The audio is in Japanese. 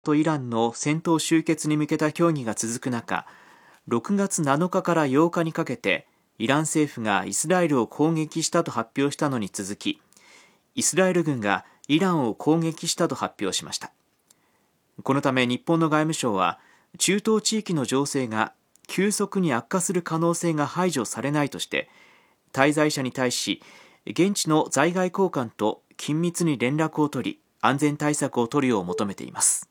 とイランの戦闘終結に向けた協議が続く中、6月7日から8日にかけてイラン政府がイスラエルを攻撃したと発表したのに続き、イスラエル軍がイランを攻撃したと発表しました。このため日本の外務省は、中東地域の情勢が急速に悪化する可能性が排除されないとして、滞在者に対し現地の在外公館と緊密に連絡を取り、安全対策を取るよう求めています。